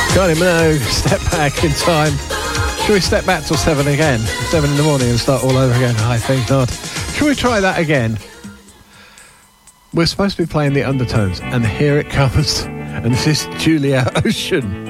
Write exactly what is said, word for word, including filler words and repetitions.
Kylie Minogue, step back in time. Should we step back till seven again? Seven in the morning and start all over again? I think not. Should we try that again? We're supposed to be playing the Undertones, and here it comes. And this is Julia Ocean.